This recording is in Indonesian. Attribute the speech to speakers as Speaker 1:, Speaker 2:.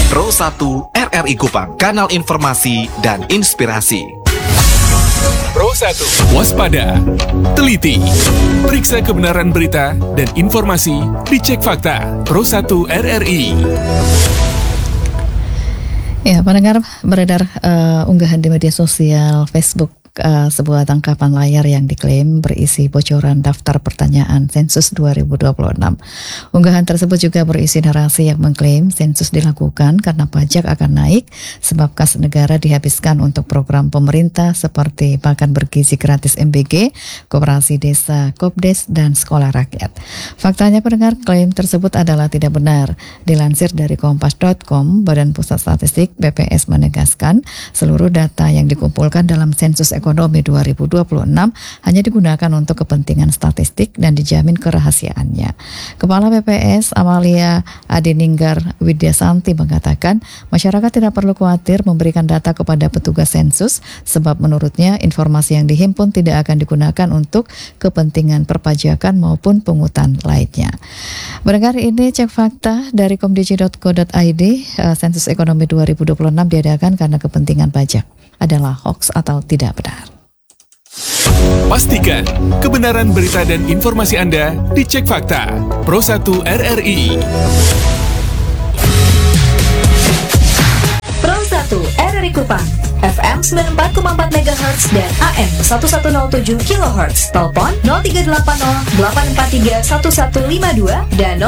Speaker 1: Pro 1 RRI Kupang, kanal informasi dan inspirasi.
Speaker 2: Pro 1. Waspada, teliti, periksa kebenaran berita dan informasi, dicek fakta. Pro 1 RRI.
Speaker 3: Ya, pendengar, beredar unggahan di media sosial Facebook sebuah tangkapan layar yang diklaim berisi bocoran daftar pertanyaan sensus 2026. Unggahan tersebut juga berisi narasi yang mengklaim sensus dilakukan karena pajak akan naik sebab kas negara dihabiskan untuk program pemerintah seperti makan bergizi gratis MBG, koperasi desa Kopdes, dan sekolah rakyat. Faktanya, pendengar, klaim tersebut adalah tidak benar. Dilansir dari kompas.com, Badan Pusat Statistik BPS menegaskan seluruh data yang dikumpulkan dalam sensus ekonomi 2026 hanya digunakan untuk kepentingan statistik dan dijamin kerahasiaannya. Kepala BPS Amalia Adininggar Widyasanti mengatakan masyarakat tidak perlu khawatir memberikan data kepada petugas sensus sebab menurutnya informasi yang dihimpun tidak akan digunakan untuk kepentingan perpajakan maupun pungutan lainnya. Mendengar ini cek fakta dari komdigi.co.id, sensus ekonomi 2026 diadakan karena kepentingan pajak adalah hoax atau tidak benar.
Speaker 2: Pastikan kebenaran berita dan informasi Anda dicek fakta. Pro 1 RRI.
Speaker 4: Pro 1 RRI Kupang, FM 94,4 MHz dan AM 1107 kHz. Telepon 0380 843 1152 dan